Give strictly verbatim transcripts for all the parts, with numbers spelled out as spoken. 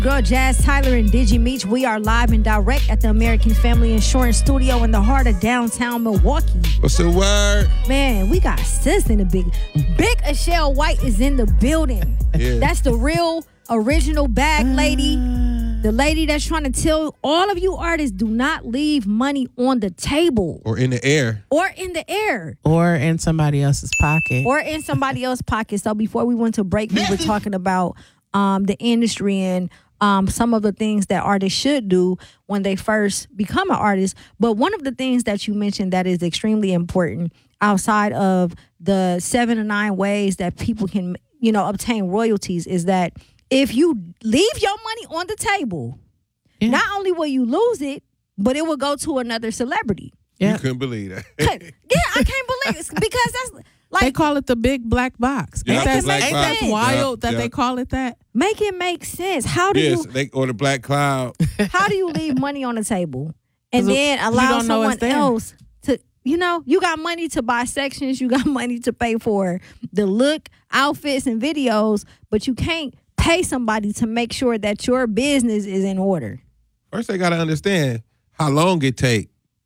Girl Jazz Tyler and Digi Meech, we are live and direct at the American Family Insurance Studio in the heart of downtown Milwaukee. What's the word? Man, we got sis in the big. Big Ashelle White is in the building. Yeah. That's the real original bag lady. The lady that's trying to tell all of you artists, do not leave money on the table. Or in the air. Or in the air. Or in somebody else's pocket. Or in somebody else's pocket. So before we went to break, we were talking about um, the industry and Um, some of the things that artists should do when they first become an artist. But one of the things that you mentioned that is extremely important outside of the seven to nine ways that people can, you know, obtain royalties is that if you leave your money on the table, yeah. not only will you lose it, but it will go to another celebrity. Yeah. You couldn't believe that. yeah, I can't believe it because that's like, they call it the big black box. Yeah, ain't that, black ain't box. that wild yeah, that yeah. they call it that? Make it make sense. How do yes, you they, or the black cloud. How do you leave money on the table and then allow someone else to, you know, you got money to buy sections, you got money to pay for the look, outfits, and videos, but you can't pay somebody to make sure that your business is in order. First, they got to understand how long it take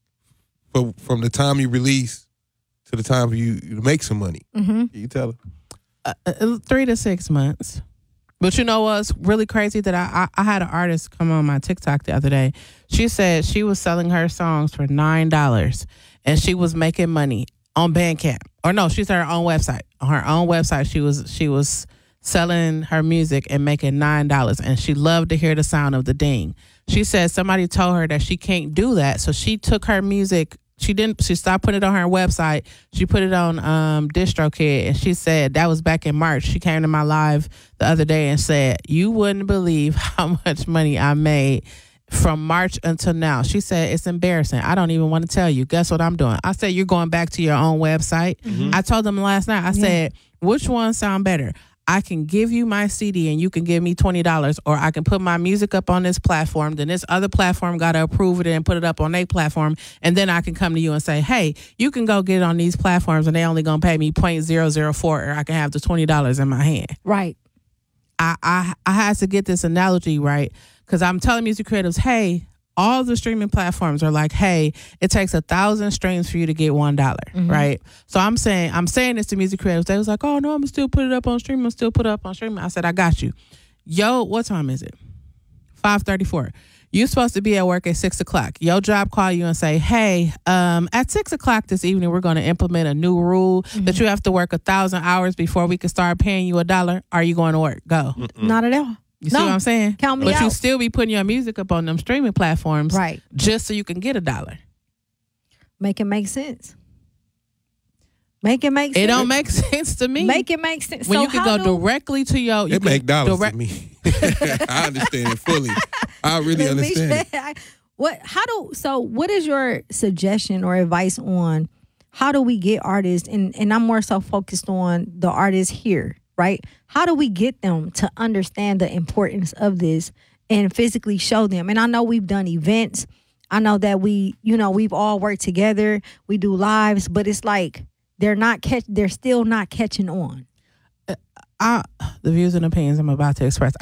for, from the time you release to the time you, you make some money. Mm-hmm. Can you tell them? Uh, uh, three to six months. But you know what's really crazy that I, I I had an artist come on my TikTok the other day. She said she was selling her songs for nine dollars and she was making money on Bandcamp. Or no, she's her own website. On her own website, she was she was selling her music and making nine dollars, and she loved to hear the sound of the ding. She said somebody told her that she can't do that, so she took her music. She didn't. She stopped putting it on her website. She put it on um, DistroKid, and she said that was back in March. She came to my live the other day and said, "You wouldn't believe how much money I made from March until now." She said, "It's embarrassing. I don't even want to tell you. Guess what I'm doing?" I said, "You're going back to your own website." Mm-hmm. I told them last night. I yeah. said, "Which one sound better? I can give you my C D and you can give me twenty dollars, or I can put my music up on this platform. Then this other platform got to approve it and put it up on their platform. And then I can come to you and say, hey, you can go get it on these platforms and they only going to pay me zero point zero zero four, or I can have the twenty dollars in my hand." Right. I, I, I had to get this analogy right because I'm telling music creatives, hey, all the streaming platforms are like, hey, it takes a thousand streams for you to get one dollar, mm-hmm. right? So I'm saying, I'm saying this to music creators. They was like, oh no, I'm gonna still put it up on streaming. I'm still put it up on streaming. I said, I got you. Yo, what time is it? five thirty-four. You're supposed to be at work at six o'clock. Your job call you and say, hey, um, at six o'clock this evening, we're going to implement a new rule mm-hmm. that you have to work a thousand hours before we can start paying you a dollar. Are you going to work? Go. Mm-mm. Not at all. You see no. what I'm saying? Count me but out. you still be putting your music up on them streaming platforms, right? Just so you can get a dollar. Make it make sense. Make it make sense. It don't make sense to me. Make it make sense. When so you can go do, directly to your... You it make dollars direct, to me. I understand it fully. I really understand it. What? How do? So, what is your suggestion or advice on how do we get artists? And and I'm more so focused on the artists here, right? How do we get them to understand the importance of this and physically show them? And I know we've done events. I know that we, you know, we've all worked together. We do lives, but it's like they're not catch. They're still not catching on. I, the views and opinions I'm about to express.